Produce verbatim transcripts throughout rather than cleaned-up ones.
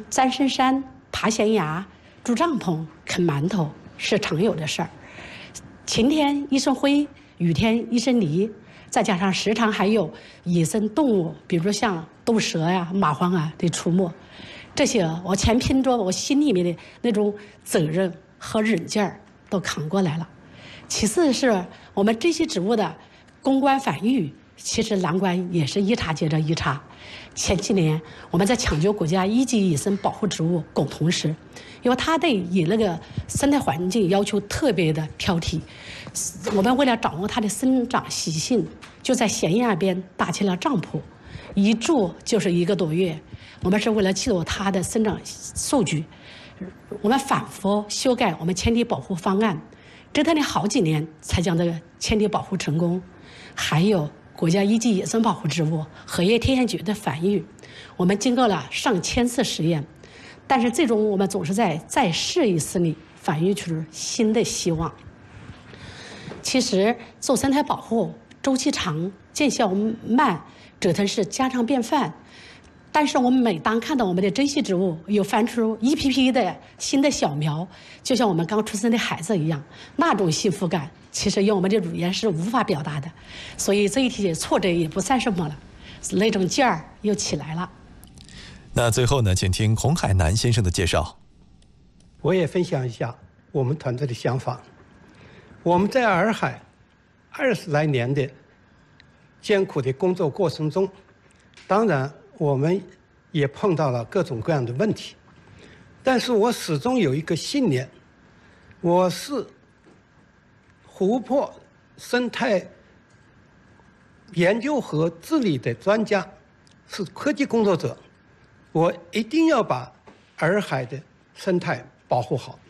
钻深山、爬悬崖、住帐篷、啃馒头是常有的事儿。晴天一身灰，雨天一身泥，再加上时常还有野生动物，比如像毒蛇呀、蚂蟥啊的出没，这些我全凭着我心里面的那种责任和忍劲儿都扛过来了。其次是我们这些植物的攻关反御，其实难关也是一茬接着一茬。前几年我们在抢救国家一级野生保护植物珙桐时，因为它对以那个生态环境要求特别的挑剔，我们为了掌握它的生长习性，就在悬崖边搭起了帐篷，一住就是一个多月。我们是为了记录它的生长数据，我们反复修改我们迁地保护方案，折腾了好几年才将这个迁地保护成功。还有国家一级野生保护植物荷叶天线蕨的繁育，我们经过了上千次实验，但是最终我们总是在再试一试里繁育出新的希望。其实做生态保护周期长，见效慢，折腾是家常便饭。但是我们每当看到我们的珍稀植物又翻出一批批的新的小苗，就像我们刚出生的孩子一样，那种幸福感其实用我们的语言是无法表达的。所以这一些挫折也不算什么了，那种劲儿又起来了。 那最后呢，请听孔海南先生的介绍。 我也分享一下我们团队的想法。我们在洱海二十来年的艰苦的工作过程中，当然我们也碰到了各种各样的问题，但是我始终有一个信念，我是湖泊生态研究和治理的专家，是科技工作者，我一定要把洱海的生态保护好。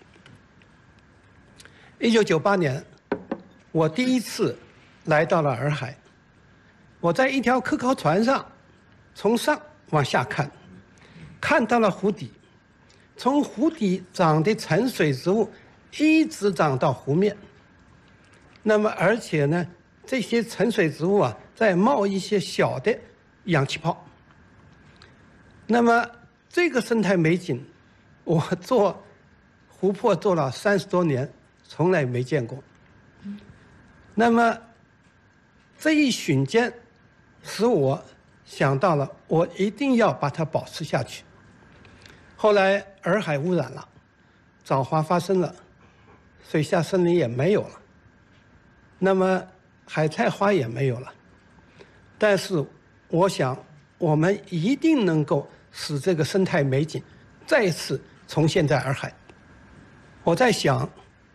一九九八年，我第一次来到了洱海，我在一条科考船上，从上往下看，看到了湖底，从湖底长的沉水植物一直长到湖面。那么，而且呢，这些沉水植物啊，在冒一些小的氧气泡。那么，这个生态美景，我做湖泊做了三十多年，从来没见过。那么，这一瞬间，使我想到了，我一定要把它保持下去。后来洱海污染了，藻华发生了，水下森林也没有了，那么海菜花也没有了。但是我想，我们一定能够使这个生态美景再次重现在洱海。我在想，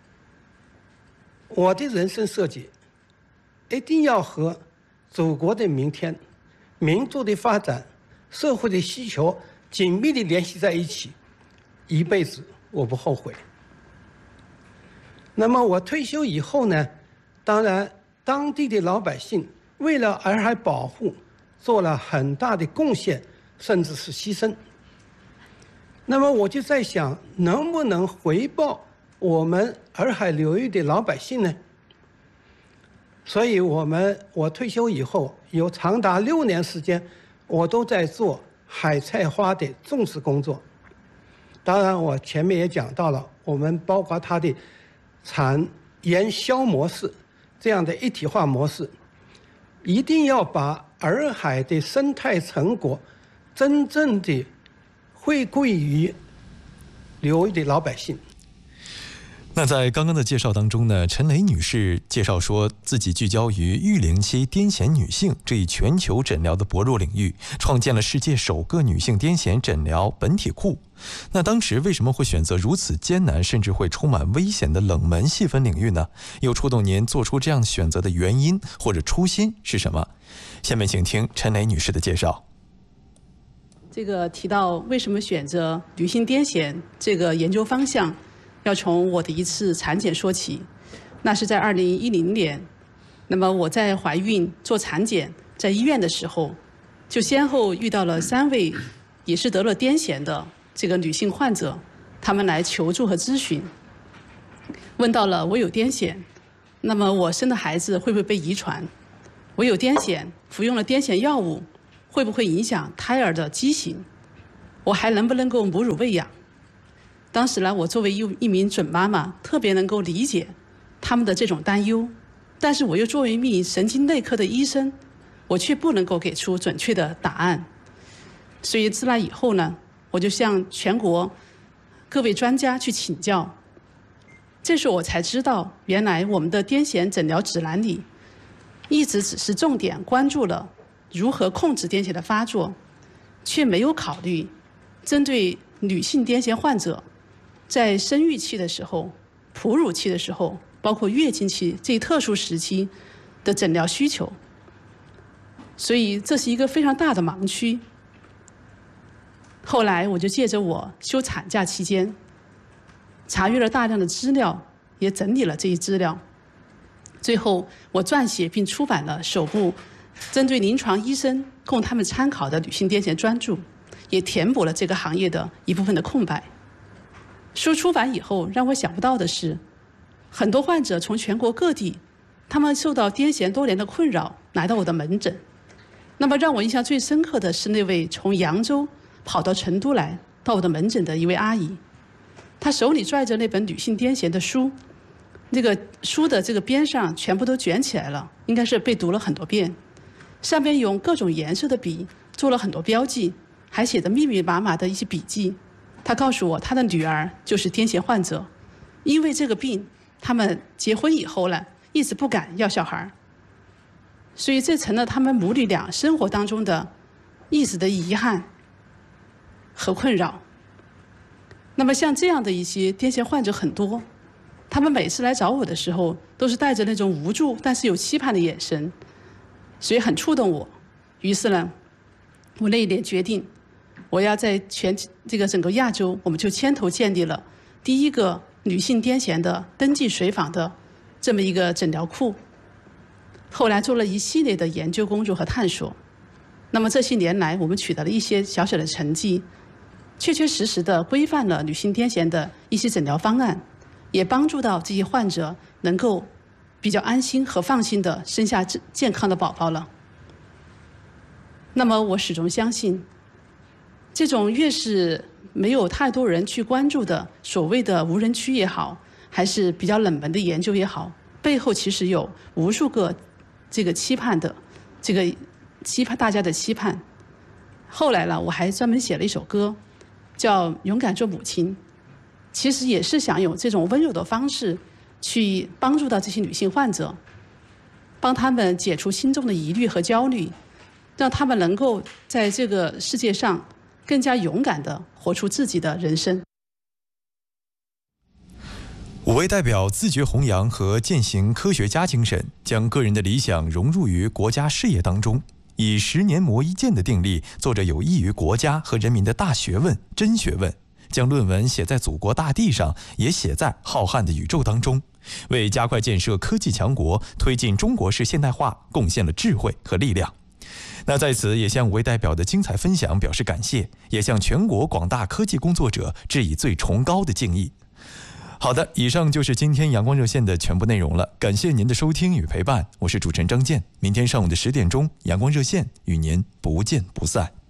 我的人生设计一定要和祖国的明天、民族的发展、社会的需求紧密地联系在一起，一辈子我不后悔。那么我退休以后呢，当然当地的老百姓为了洱海保护做了很大的贡献，甚至是牺牲。那么我就在想，能不能回报我们洱海流域的老百姓呢？所以我们我退休以后有长达六年时间，我都在做海菜花的种植工作。当然我前面也讲到了，我们包括它的产研销模式这样的一体化模式，一定要把洱海的生态成果真正的回馈于流域的老百姓。 那在刚刚的介绍当中呢，陈雷女士介绍说自己聚焦于育龄期癫痫女性这一全球诊疗的薄弱领域，创建了世界首个女性癫痫诊疗本体库。那当时为什么会选择如此艰难甚至会充满危险的冷门细分领域呢？又触动您做出这样选择的原因或者初心是什么？下面请听陈雷女士的介绍。 这个提到为什么选择女性癫痫这个研究方向，要从我的一次产检说起。那是在二零一零年，那么我在怀孕做产检，在医院的时候，就先后遇到了三位也是得了癫痫的这个女性患者，她们来求助和咨询，问到了我有癫痫，那么我生的孩子会不会被遗传？我有癫痫，服用了癫痫药物，会不会影响胎儿的畸形？ 我还能不能够母乳喂养？当时呢，我作为一一名准妈妈，特别能够理解他们的这种担忧，但是我又作为一名神经内科的医生，我却不能够给出准确的答案。所以自那以后呢，我就向全国各位专家去请教。这时候我才知道，原来我们的癫痫诊疗指南里一直只是重点关注了如何控制癫痫的发作，却没有考虑针对女性癫痫患者在生育期的时候、哺乳期的时候，包括月经期这一特殊时期的诊疗需求。所以这是一个非常大的盲区。后来我就借着我休产假期间，查阅了大量的资料，也整理了这些资料。最后，我撰写并出版了首部针对临床医生供他们参考的女性癫痫专著，也填补了这个行业的一部分的空白。书出版以后，让我想不到的是，很多患者从全国各地，他们受到癫痫多年的困扰，来到我的门诊。那么让我印象最深刻的是那位从扬州跑到成都来到我的门诊的一位阿姨，她手里拽着那本女性癫痫的书，那个书的这个边上全部都卷起来了，应该是被读了很多遍，上边用各种颜色的笔做了很多标记，还写着密密麻麻的一些笔记。她告诉我，她的女儿就是癫痫患者，因为这个病，他们结婚以后呢，一直不敢要小孩，所以这成了他们母女俩生活当中的一直的遗憾和困扰。那么像这样的一些癫痫患者很多，他们每次来找我的时候，都是带着那种无助但是有期盼的眼神，所以很触动我。于是呢，我那一年决定，我要在全这个整个亚洲，我们就牵头建立了第一个女性癫痫的登记随访的这么一个诊疗库。后来做了一系列的研究工作和探索。那么这些年来，我们取得了一些小小的成绩，确确实实的规范了女性癫痫的一些诊疗方案，也帮助到这些患者能够比较安心和放心的生下健康的宝宝了。那么我始终相信，这种越是没有太多人去关注的所谓的无人区也好，还是比较冷门的研究也好，背后其实有无数个这个期盼的，这个期盼大家的期盼。后来呢，我还专门写了一首歌，叫《勇敢做母亲》，其实也是想用这种温柔的方式去帮助到这些女性患者，帮她们解除心中的疑虑和焦虑，让她们能够在这个世界上更加勇敢地活出自己的人生。 五位代表自觉弘扬和践行科学家精神，将个人的理想融入于国家事业当中，以十年磨一剑的定力，做着有益于国家和人民的大学问、真学问，将论文写在祖国大地上，也写在浩瀚的宇宙当中，为加快建设科技强国、推进中国式现代化贡献了智慧和力量。那在此也向五位代表的精彩分享表示感谢，也向全国广大科技工作者致以最崇高的敬意。好的，以上就是今天阳光热线的全部内容了，感谢您的收听与陪伴，我是主持人张健，明天上午的十点钟，阳光热线与您不见不散。